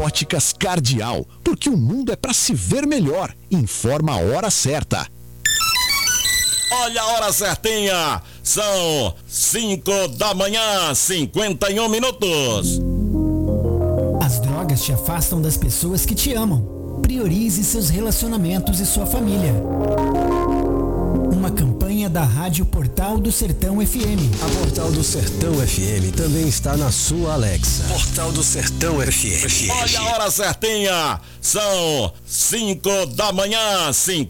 Óticas Cardial, porque o mundo é para se ver melhor. Informa a hora certa. Olha a hora certinha, são 5 da manhã, 51 minutos. As drogas te afastam das pessoas que te amam. Priorize seus relacionamentos e sua família. Uma campanha da Rádio Portal do Sertão FM. A Portal do Sertão FM também está na sua Alexa. Portal do Sertão FM. Olha a hora certinha, são 5 da manhã, 50